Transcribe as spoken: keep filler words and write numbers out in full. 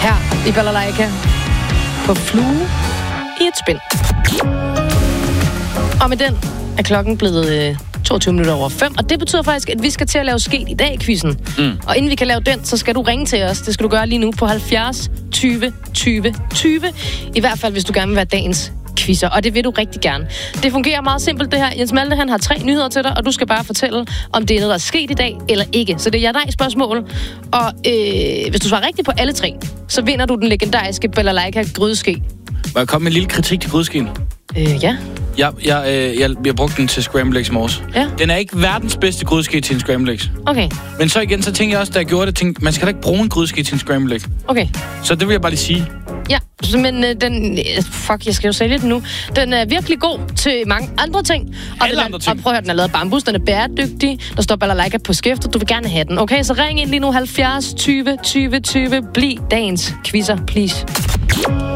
her i Balalaika på Flue i et spil. Og med den er klokken blevet øh, toogtyve minutter over fem, og det betyder faktisk, at vi skal til at lave sket i dag-quizzen. Mm. Og inden vi kan lave den, så skal du ringe til os. Det skal du gøre lige nu på halvfjerds tyve tyve tyve. I hvert fald, hvis du gerne vil være dagens quizzer, og det vil du rigtig gerne. Det fungerer meget simpelt, det her. Jens Malte, han har tre nyheder til dig, og du skal bare fortælle, om det er noget, der er sket i dag, eller ikke. Så det er ja-nej-spørgsmål. Og øh, hvis du svarer rigtigt på alle tre, så vinder du den legendariske Balalaika grydeske. Må jeg komme med en lille kritik til grydeskeen? Øh, ja. Jeg, jeg, øh, jeg, jeg brugte den til scramble eggs i morges. Ja. Den er ikke verdens bedste grydeske til en scramble eggs. Okay. Men så igen, så tænkte jeg også, da jeg gjorde det, tænkte, man skal da ikke bruge en grydeske til en scramble egg. Okay. Så det vil jeg bare lige sige. Ja, men øh, den... Øh, fuck, jeg skal jo sælge den nu. Den er virkelig god til mange andre ting. Og, Alle den er, andre ting. og prøv at høre, den er lavet af bambus, den er bæredygtig. Der står Balalaika på skæftet, du vil gerne have den. Okay, så ring ind lige nu halvfjerds tyve tyve tyve. Bliv dagens quizzer, please.